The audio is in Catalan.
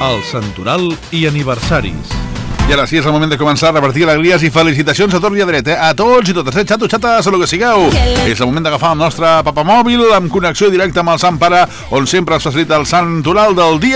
el Santoral i aniversaris. I ara sí, és el moment de començar a repartir alegries i felicitacions a tort i a dret, a tots i totes, xato, xates, el que sigueu. És el moment d'agafar el nostre papamòbil amb connexió directa amb el Sant Pare, on sempre es facilita el santoral del dia.